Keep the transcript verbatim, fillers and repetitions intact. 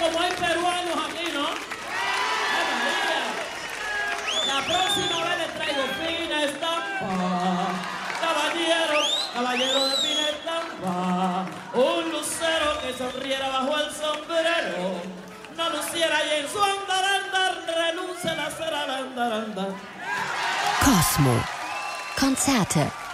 como hay peruanos aquí, ¿no? ¡Ay, María! La próxima vez les traigo fina estampa. Caballero, caballero de fina estampa. Un lucero que sonriera bajo el sombrero. No luciera y en su andar, andar, reluce la cera, andar, andar. Cosmo. Konzerte